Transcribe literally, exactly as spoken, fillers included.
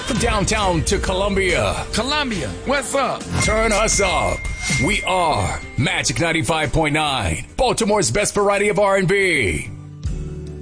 From downtown to Columbia. Columbia, what's up? Turn us up. We are Magic ninety-five point nine, Baltimore's best variety of R and B.